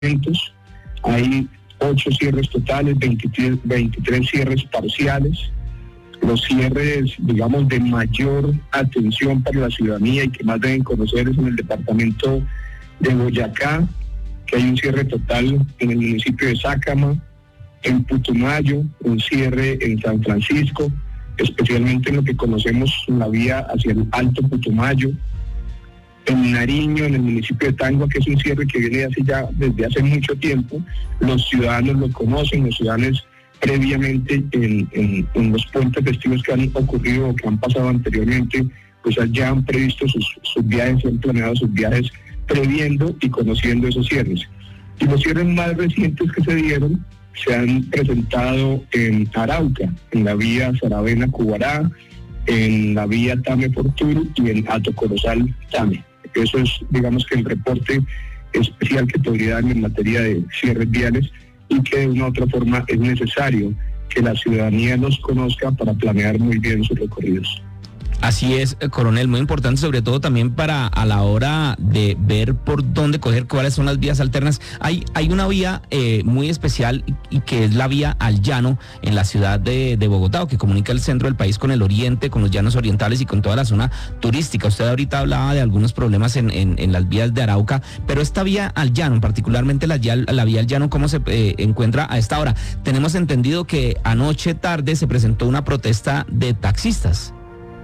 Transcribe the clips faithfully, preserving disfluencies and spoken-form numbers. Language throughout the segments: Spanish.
hay ocho cierres totales, veintitrés, veintitrés cierres parciales. Los cierres, digamos, de mayor atención para la ciudadanía y que más deben conocer es en el departamento de Boyacá, que hay un cierre total en el municipio de Sácama, en Putumayo, un cierre en San Francisco, especialmente en lo que conocemos la vía hacia el Alto Putumayo, en Nariño, en el municipio de Tangua, que es un cierre que viene hace ya desde hace mucho tiempo. Los ciudadanos lo conocen, los ciudadanos previamente en, en, en los puentes festivos que han ocurrido o que han pasado anteriormente, pues ya han previsto sus, sus viajes, han planeado sus viajes previendo y conociendo esos cierres. Y los cierres más recientes que se dieron se han presentado en Arauca, en la vía Saravena-Cubará, en la vía Tame-Forturu y en Alto Corozal-Tame. Eso es, digamos, que el reporte especial que podría dar en materia de cierres viales y que de una u otra forma es necesario que la ciudadanía los conozca para planear muy bien sus recorridos. Así es, coronel, muy importante, sobre todo también para a la hora de ver por dónde coger, cuáles son las vías alternas. Hay hay una vía eh, muy especial y que es la vía al llano en la ciudad de, de Bogotá, que comunica el centro del país con el oriente, con los llanos orientales y con toda la zona turística. Usted ahorita hablaba de algunos problemas en, en, en las vías de Arauca, pero esta vía al llano, particularmente la, la vía al llano, ¿cómo se eh, encuentra a esta hora? Tenemos entendido que anoche tarde se presentó una protesta de taxistas.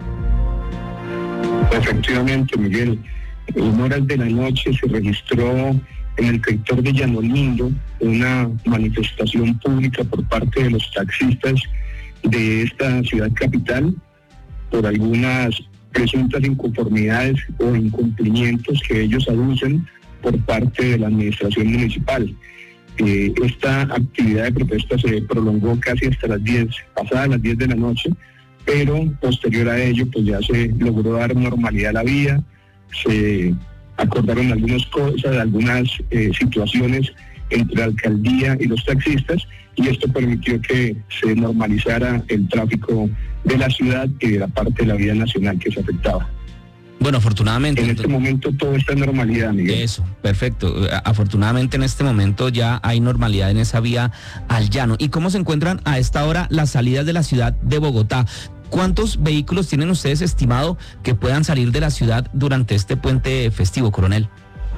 Efectivamente, Miguel, en horas de la noche se registró en el sector de Llano Lindo una manifestación pública por parte de los taxistas de esta ciudad capital por algunas presuntas inconformidades o incumplimientos que ellos aducen por parte de la administración municipal. Eh, esta actividad de protesta se prolongó casi hasta las diez, pasadas las diez de la noche, pero posterior a ello pues ya se logró dar normalidad a la vía, se acordaron algunas cosas, algunas eh, situaciones entre la alcaldía y los taxistas, y esto permitió que se normalizara el tráfico de la ciudad y de la parte de la vía nacional que se afectaba. Bueno, afortunadamente... En este momento todo está en normalidad, Miguel. Eso, perfecto. Afortunadamente en este momento ya hay normalidad en esa vía al llano. ¿Y cómo se encuentran a esta hora las salidas de la ciudad de Bogotá? ¿Cuántos vehículos tienen ustedes estimado que puedan salir de la ciudad durante este puente festivo, coronel?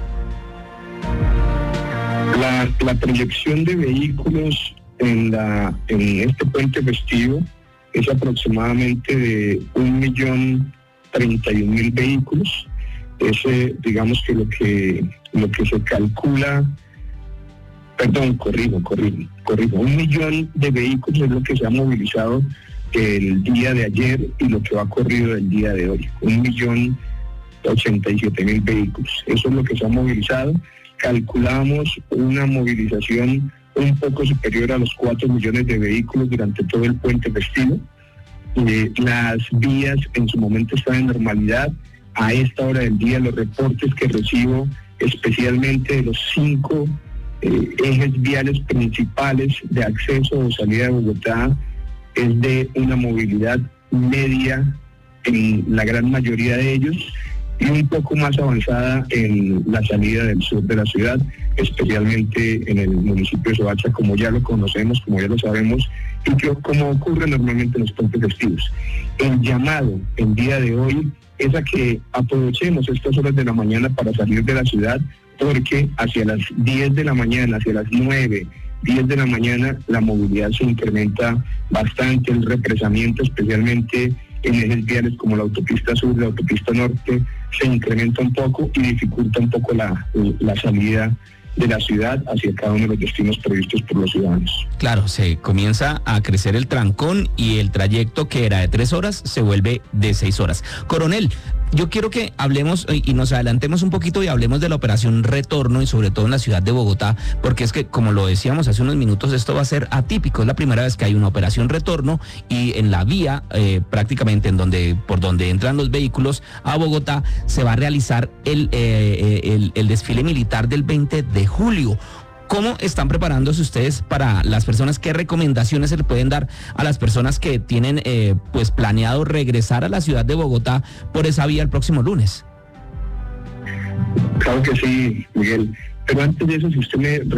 La, la proyección de vehículos en, la, en este puente festivo es aproximadamente de un millón treinta y un mil vehículos. Ese, digamos que lo que lo que se calcula, perdón, corrijo, corrijo, corrijo, un millón de vehículos es lo que se ha movilizado el día de ayer y lo que va corrido el día de hoy, un millón ochenta y siete mil vehículos. Eso es lo que se ha movilizado. Calculamos una movilización un poco superior a los cuatro millones de vehículos durante todo el puente festivo. Eh, las vías en su momento están en normalidad. A esta hora del día los reportes que recibo, especialmente de los cinco eh, ejes viales principales de acceso o salida de Bogotá, es de una movilidad media en la gran mayoría de ellos y un poco más avanzada en la salida del sur de la ciudad, especialmente en el municipio de Soacha, como ya lo conocemos, como ya lo sabemos, y que como ocurre normalmente en los puentes festivos. El llamado el día de hoy es a que aprovechemos estas horas de la mañana para salir de la ciudad, porque hacia las diez de la mañana, hacia las nueve, diez de la mañana, la movilidad se incrementa bastante, el represamiento, especialmente en ejes viales como la autopista sur, la autopista norte, se incrementa un poco y dificulta un poco la, la salida de la ciudad hacia cada uno de los destinos previstos por los ciudadanos. Claro, se comienza a crecer el trancón y el trayecto que era de tres horas se vuelve de seis horas. Coronel, yo quiero que hablemos y nos adelantemos un poquito y hablemos de la operación Retorno y sobre todo en la ciudad de Bogotá, porque es que, como lo decíamos hace unos minutos, esto va a ser atípico. Es la primera vez que hay una operación Retorno y en la vía, eh, prácticamente en donde por donde entran los vehículos a Bogotá, se va a realizar el, eh, el, el desfile militar del veinte de julio. ¿Cómo están preparándose ustedes para las personas? ¿Qué recomendaciones se le pueden dar a las personas que tienen eh, pues planeado regresar a la ciudad de Bogotá por esa vía el próximo lunes? Claro que sí, Miguel. Pero antes de eso, si usted me